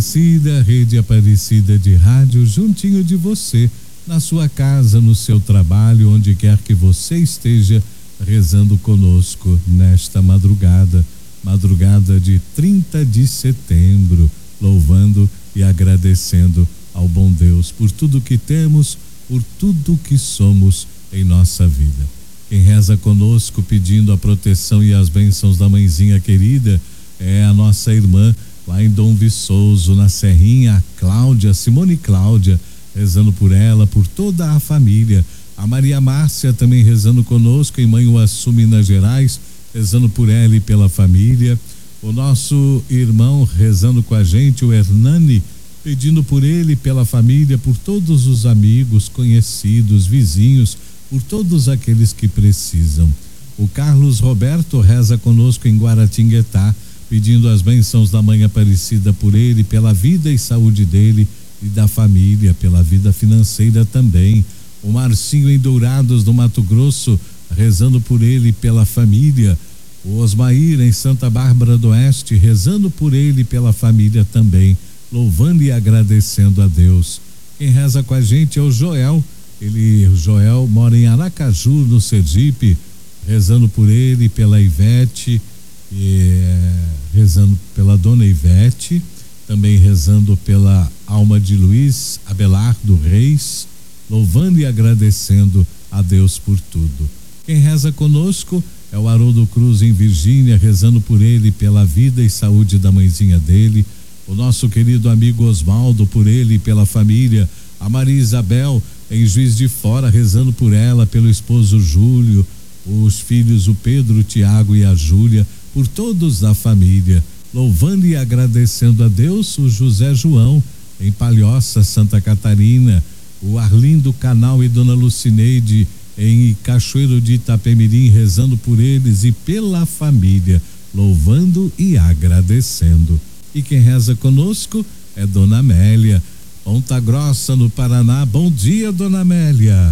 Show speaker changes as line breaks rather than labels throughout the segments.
Aparecida, Rede Aparecida de Rádio, juntinho de você, na sua casa, no seu trabalho, onde quer que você esteja, rezando conosco nesta madrugada de 30 de setembro, louvando e agradecendo ao bom Deus por tudo que temos, por tudo que somos em nossa vida. Quem reza conosco pedindo a proteção e as bênçãos da mãezinha querida é a nossa irmã lá em Dom Viçoso, na Serrinha, a Cláudia, Simone Cláudia, rezando por ela, por toda a família. A Maria Márcia também rezando conosco em Manhuaçu, Minas Gerais, rezando por ela e pela família. O nosso irmão rezando com a gente, o Hernani, pedindo por ele, pela família, por todos os amigos, conhecidos, vizinhos, por todos aqueles que precisam. O Carlos Roberto reza conosco em Guaratinguetá, pedindo as bênçãos da Mãe Aparecida por ele, pela vida e saúde dele e da família, pela vida financeira também. O Marcinho em Dourados, do Mato Grosso, rezando por ele e pela família. O Osmair em Santa Bárbara do Oeste, rezando por ele e pela família também, louvando e agradecendo a Deus. Quem reza com a gente é o Joel. O Joel mora em Aracaju, no Sergipe, rezando por ele e pela Ivete, rezando pela dona Ivete, também rezando pela alma de Luiz Abelardo Reis, louvando e agradecendo a Deus por tudo. Quem reza conosco é o Haroldo Cruz em Virgínia, rezando por ele, pela vida e saúde da mãezinha dele. O nosso querido amigo Osvaldo, por ele e pela família. A Maria Isabel em Juiz de Fora, rezando por ela, pelo esposo Júlio, os filhos o Pedro, o Tiago e a Júlia, por todos da família, louvando e agradecendo a Deus. O José João em Palhoça, Santa Catarina, o Arlindo Canal e Dona Lucineide em Cachoeiro de Itapemirim, rezando por eles e pela família, louvando e agradecendo. E quem reza conosco é Dona Amélia, Ponta Grossa, no Paraná. Bom dia, Dona Amélia.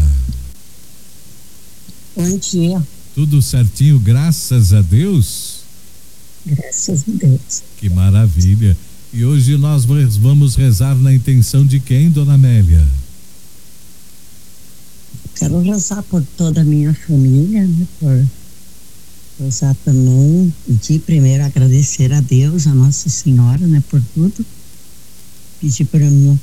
Bom dia.
Tudo certinho, graças a Deus?
Graças a Deus.
Que maravilha. E hoje nós vamos rezar na intenção de quem, Dona Amélia?
Quero rezar por toda a minha família, né? Por rezar também, pedir primeiro, agradecer a Deus, a Nossa Senhora, né? Por tudo. Pedir para minha